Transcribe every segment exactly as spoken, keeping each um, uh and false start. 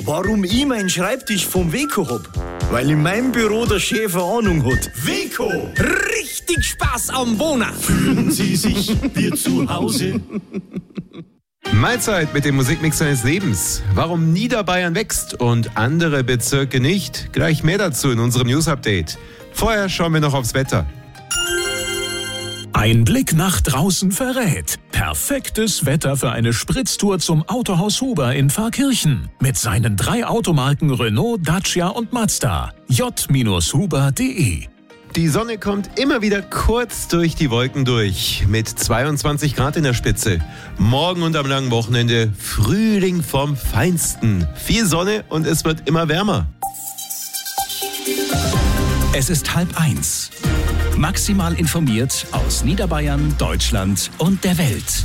Warum ich meinen Schreibtisch vom Weco hab? Weil in meinem Büro der Chef eine Ahnung hat. Weco! Richtig Spaß am Wohnen! Fühlen Sie sich wie zu Hause? Mahlzeit mit dem Musikmix seines Lebens. Warum Niederbayern wächst und andere Bezirke nicht? Gleich mehr dazu in unserem News-Update. Vorher schauen wir noch aufs Wetter. Ein Blick nach draußen verrät. Perfektes Wetter für eine Spritztour zum Autohaus Huber in Pfarrkirchen. Mit seinen drei Automarken Renault, Dacia und Mazda. j Huber punkt de. Die Sonne kommt immer wieder kurz durch die Wolken durch. Mit zweiundzwanzig Grad in der Spitze. Morgen und am langen Wochenende Frühling vom Feinsten. Viel Sonne und es wird immer wärmer. Es ist halb eins. Maximal informiert aus Niederbayern, Deutschland und der Welt.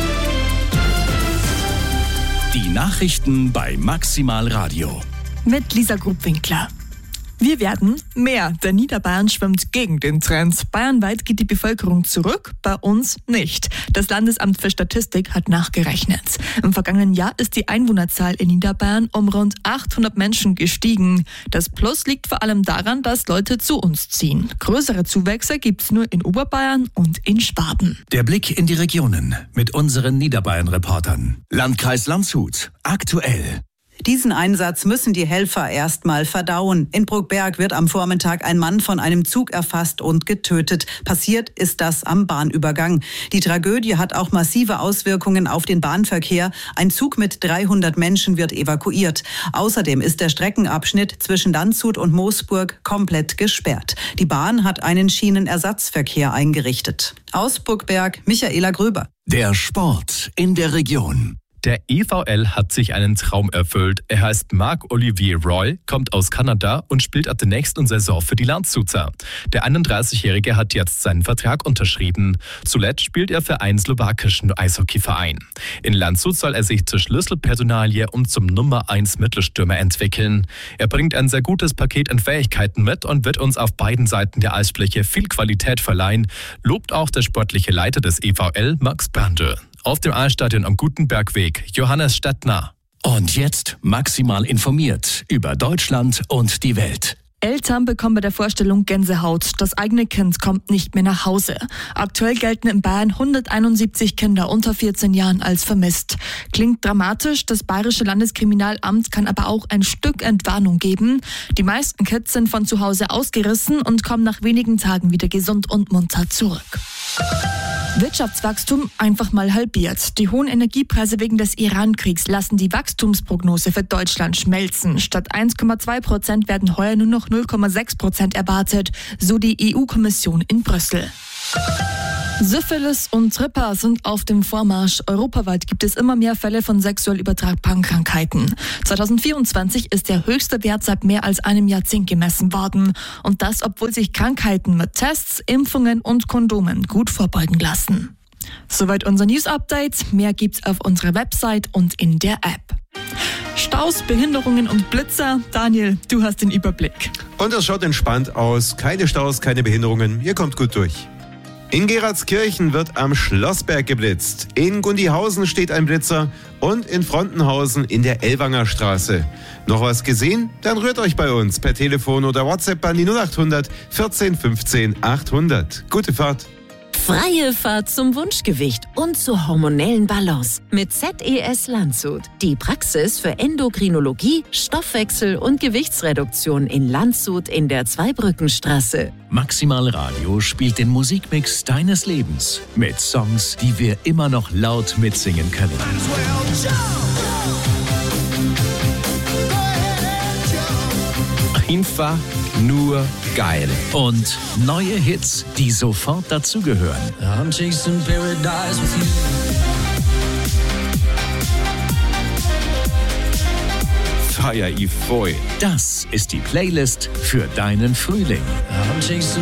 Die Nachrichten bei Maximal Radio. Mit Lisa Grubwinkler. Wir werden mehr. Der Niederbayern schwimmt gegen den Trend. Bayernweit geht die Bevölkerung zurück, bei uns nicht. Das Landesamt für Statistik hat nachgerechnet. Im vergangenen Jahr ist die Einwohnerzahl in Niederbayern um rund achthundert Menschen gestiegen. Das Plus liegt vor allem daran, dass Leute zu uns ziehen. Größere Zuwächse gibt es nur in Oberbayern und in Schwaben. Der Blick in die Regionen mit unseren Niederbayern-Reportern. Landkreis Landshut. Aktuell. Diesen Einsatz müssen die Helfer erst mal verdauen. In Bruckberg wird am Vormittag ein Mann von einem Zug erfasst und getötet. Passiert ist das am Bahnübergang. Die Tragödie hat auch massive Auswirkungen auf den Bahnverkehr. Ein Zug mit dreihundert Menschen wird evakuiert. Außerdem ist der Streckenabschnitt zwischen Landshut und Moosburg komplett gesperrt. Die Bahn hat einen Schienenersatzverkehr eingerichtet. Aus Bruckberg, Michaela Gröber. Der Sport in der Region. Der E V L hat sich einen Traum erfüllt. Er heißt Marc-Olivier Roy, kommt aus Kanada und spielt ab der nächsten Saison für die Landshuter. Der einunddreißigjährige hat jetzt seinen Vertrag unterschrieben. Zuletzt spielt er für einen slowakischen Eishockeyverein. In Landshut soll er sich zur Schlüsselpersonalie und zum Nummer eins Mittelstürmer entwickeln. Er bringt ein sehr gutes Paket an Fähigkeiten mit und wird uns auf beiden Seiten der Eisfläche viel Qualität verleihen, lobt auch der sportliche Leiter des E V L, Max Brandl. Auf dem Eisstadion am Gutenbergweg, Johannes Stettner. Und jetzt maximal informiert über Deutschland und die Welt. Eltern bekommen bei der Vorstellung Gänsehaut. Das eigene Kind kommt nicht mehr nach Hause. Aktuell gelten in Bayern hunderteinundsiebzig Kinder unter vierzehn Jahren als vermisst. Klingt dramatisch, das Bayerische Landeskriminalamt kann aber auch ein Stück Entwarnung geben. Die meisten Kids sind von zu Hause ausgerissen und kommen nach wenigen Tagen wieder gesund und munter zurück. Wirtschaftswachstum einfach mal halbiert. Die hohen Energiepreise wegen des Iran-Kriegs lassen die Wachstumsprognose für Deutschland schmelzen. Statt eins Komma zwei Prozent werden heuer nur noch null Komma sechs Prozent erwartet, so die E U-Kommission in Brüssel. Syphilis und Tripper sind auf dem Vormarsch. Europaweit gibt es immer mehr Fälle von sexuell übertragbaren Krankheiten. zweitausendvierundzwanzig ist der höchste Wert seit mehr als einem Jahrzehnt gemessen worden. Und das, obwohl sich Krankheiten mit Tests, Impfungen und Kondomen gut vorbeugen lassen. Soweit unser News-Update. Mehr gibt's auf unserer Website und in der App. Staus, Behinderungen und Blitzer. Daniel, du hast den Überblick. Und das schaut entspannt aus. Keine Staus, keine Behinderungen. Ihr kommt gut durch. In Geratskirchen wird am Schlossberg geblitzt. In Gundihausen steht ein Blitzer und in Frontenhausen in der Ellwanger Straße. Noch was gesehen? Dann rührt euch bei uns per Telefon oder WhatsApp an die null achthundert vierzehn fünfzehn achthundert. Gute Fahrt. Freie Fahrt zum Wunschgewicht und zur hormonellen Balance mit Z E S Landshut. Die Praxis für Endokrinologie, Stoffwechsel und Gewichtsreduktion in Landshut in der Zweibrückenstraße. Maximal Radio spielt den Musikmix deines Lebens mit Songs, die wir immer noch laut mitsingen können. Einfach nur geil. Und neue Hits, die sofort dazugehören. I'm chasing paradise with you. Feier ich voll. Das ist die Playlist für deinen Frühling. I'm chasing